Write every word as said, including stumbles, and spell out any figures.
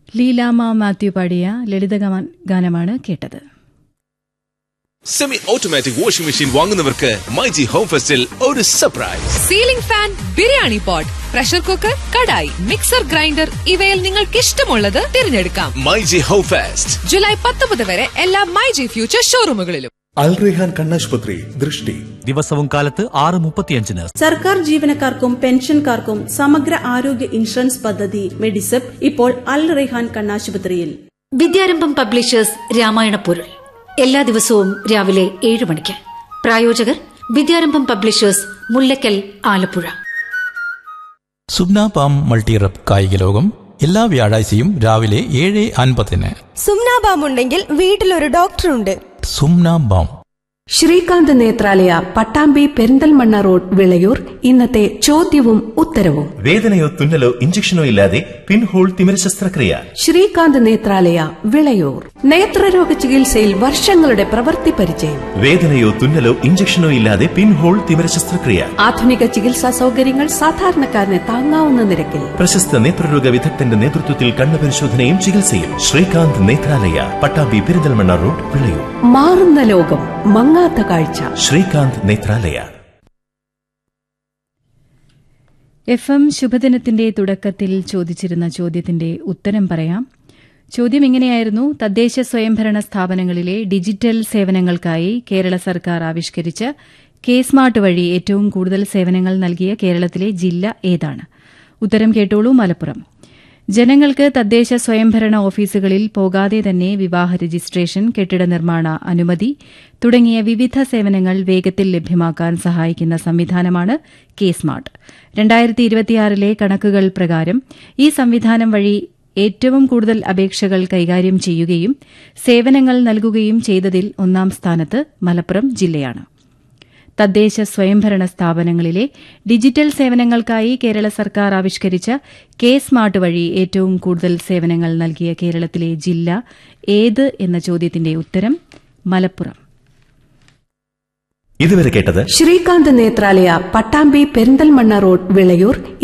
ലീലാമ മാത്യു പാടിയ ലളിത ഗാനമാണ് കേട്ടത്. Semi automatic washing machine വാങ്ങുന്നവർക്ക് myG home ഫെസ്റ്റിൽ ഒരു surprise. Ceiling fan, biryani pot, pressure cooker, kadai, mixer grinder ഇവയിൽ നിങ്ങൾക്ക് ഇഷ്ടമുള്ളത് തിരഞ്ഞെടുക്കാം. മൈജി ഹോം ഫെസ്റ്റ് ജൂലൈ പത്തൊമ്പത് വരെ എല്ലാ മൈജി ഫ്യൂച്ചർ ഷോറൂമുകളിലും. അൽ റെഹാൻ കണ്ണാശുപത്രി ദൃഷ്ടി ദിവസവും കാലത്ത് ആറ് മുപ്പത്തിയഞ്ചിന്. സർക്കാർ ജീവനക്കാർക്കും പെൻഷൻകാർക്കും സമഗ്ര ആരോഗ്യ ഇൻഷുറൻസ് പദ്ധതി മെഡിസെപ് ഇപ്പോൾ അൽ റെഹാൻ കണ്ണാശുപത്രിയിൽ. വിദ്യാരംഭം പബ്ലിഷേഴ്സ് രാമായണ പൊരുൾ എല്ലാ ദിവസവും രാവിലെ ഏഴ് മണിക്ക്. പ്രായോജകർ വിദ്യാരംഭം പബ്ലിഷേഴ്സ്, മുല്ലക്കൽ, ആലപ്പുഴ. സുബ്ന പാം മൾട്ടിറപ്പ് കായിക ലോകം എല്ലാ വ്യാഴാഴ്ചയും രാവിലെ ഏഴ് അൻപതിന്. സുംന ബാം ഉണ്ടെങ്കിൽ വീട്ടിലൊരു ഡോക്ടറുണ്ട്. സുംന ബാം. ശ്രീകാന്ത് നേത്രാലയ, പട്ടാമ്പി, പെരിന്തൽമണ്ണ റോഡ്, വിളയൂർ. ഇന്നത്തെ ചോദ്യവും ഉത്തരവും. വേദനയോ തുന്നലോ ഇഞ്ചക്ഷനോ ഇല്ലാതെ പിൻഹോൾ തിമിര ശസ്ത്രക്രിയ. ശ്രീകാന്ത് നേത്രാലയ, വിളയൂർ. നേത്രരോഗ ചികിത്സയിൽ വർഷങ്ങളുടെ പ്രവൃത്തി പരിചയം. വേദനയോ തുന്നലോ ഇഞ്ചക്ഷനോ ഇല്ലാതെ പിൻഹോൾ തിമിര ശസ്ത്രക്രിയ. ആധുനിക ചികിത്സാ സൗകര്യങ്ങൾ സാധാരണക്കാരന് താങ്ങാവുന്ന നിരക്കിൽ. പ്രശസ്ത നേത്രരോഗ വിദഗ്ധന്റെ നേതൃത്വത്തിൽ കണ്ണ് പരിശോധനയും ചികിത്സയും. ശ്രീകാന്ത് നേത്രാലയ, പട്ടാമ്പി, പെരിന്തൽമണ്ണ റോഡ്, വിളയൂർ. മാറുന്ന ലോകം, മങ്ങാത്ത കാഴ്ച. ശ്രീകാന്ത് നേത്രാലയ. എഫ് എം ശുഭദിനത്തിന്റെ തുടക്കത്തിൽ ചോദിച്ചിരുന്ന ചോദ്യത്തിന്റെ ഉത്തരം പറയാം. ചോദ്യം ഇങ്ങനെയായിരുന്നു: തദ്ദേശ സ്വയംഭരണ സ്ഥാപനങ്ങളിലെ ഡിജിറ്റൽ സേവനങ്ങൾക്കായി കേരള സർക്കാർ ആവിഷ്കരിച്ച കെ സ്മാർട്ട് വഴി ഏറ്റവും കൂടുതൽ സേവനങ്ങൾ നൽകിയ കേരളത്തിലെ ജില്ല ഏതാണ്? ഉത്തരം കേട്ടോളൂ. മലപ്പുറം. ജനങ്ങൾക്ക് തദ്ദേശ സ്വയംഭരണ ഓഫീസുകളിൽ പോകാതെ തന്നെ വിവാഹ രജിസ്ട്രേഷൻ, കെട്ടിട നിർമ്മാണ അനുമതി തുടങ്ങിയ വിവിധ സേവനങ്ങൾ വേഗത്തിൽ ലഭ്യമാക്കാൻ സഹായിക്കുന്ന സംവിധാനമാണ് കെ സ്മാർട്ട്. രണ്ടായിരത്തി ഇരുപത്തിയാറിലെ കണക്കുകൾ പ്രകാരം ഈ സംവിധാനം വഴി ഏറ്റവും കൂടുതൽ അപേക്ഷകൾ കൈകാര്യം ചെയ്യുകയും സേവനങ്ങൾ നൽകുകയും ചെയ്തതിൽ ഒന്നാം സ്ഥാനത്ത് മലപ്പുറം ജില്ലയാണ്. തദ്ദേശ സ്വയംഭരണ സ്ഥാപനങ്ങളിലെ ഡിജിറ്റൽ സേവനങ്ങൾക്കായി കേരള സർക്കാർ ആവിഷ്കരിച്ച കെ സ്മാർട്ട് വഴി ഏറ്റവും കൂടുതൽ സേവനങ്ങൾ നൽകിയ കേരളത്തിലെ ജില്ല ഏത് എന്ന ചോദ്യത്തിന്റെ ഉത്തരം മലപ്പുറം. ഇതുവരെ കേട്ടത് ശ്രീകാന്ത് നേത്രാലയ, പട്ടാമ്പി, പെരിന്തൽമണ്ണ റോഡ്, വിളയൂർ.